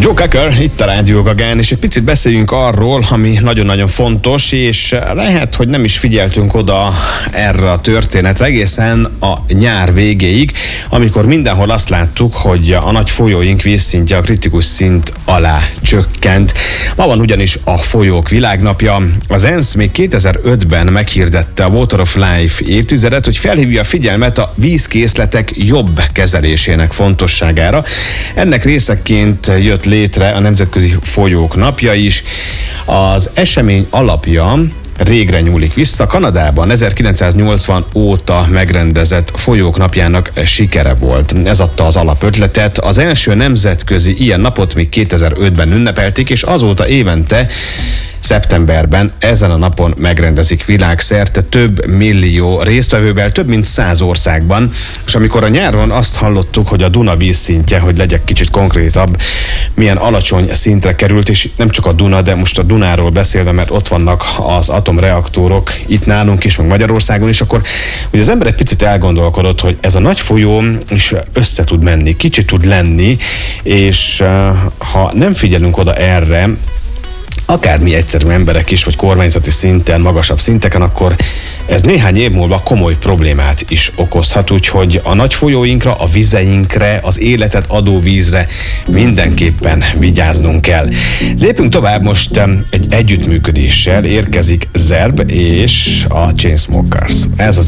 Joe Cocker itt a Rádió Gagán, és egy picit beszéljünk arról, ami nagyon-nagyon fontos, és lehet, hogy nem is figyeltünk oda erre a történetre egészen a nyár végéig, amikor mindenhol azt láttuk, hogy a nagy folyóink vízszintje a kritikus szint alá csökkent. Ma van ugyanis a folyók világnapja. Az ENSZ még 2005-ben meghirdette a Water of Life évtizedet, hogy felhívja a figyelmet a vízkészletek jobb kezelésének fontosságára. Ennek részeként jött létre a Nemzetközi Folyók Napja is. Az esemény alapja régre nyúlik vissza. Kanadában 1980 óta megrendezett Folyók Napjának sikere volt. Ez adta az alapötletet. Az első nemzetközi ilyen napot még 2005-ben ünnepelték, és azóta évente szeptemberben ezen a napon megrendezik világszerte több millió résztvevővel, több mint 100 országban. És amikor a nyáron azt hallottuk, hogy a Duna vízszintje, hogy legyek kicsit konkrétabb, milyen alacsony szintre került, és nem csak a Duna, de most a Dunáról beszélve, mert ott vannak az atomreaktorok itt nálunk is, meg Magyarországon is, akkor ugye az ember egy picit elgondolkodott, hogy ez a nagy folyó is össze tud menni, kicsit tud lenni, és ha nem figyelünk oda erre, akár mi egyszerű emberek is, vagy kormányzati szinten, magasabb szinteken, akkor ez néhány év múlva komoly problémát is okozhat, úgyhogy a nagy folyóinkra, a vizeinkre, az életet adó vízre mindenképpen vigyáznunk kell. Lépünk tovább, most egy együttműködéssel érkezik Zerb és a Chainsmokers. Ez az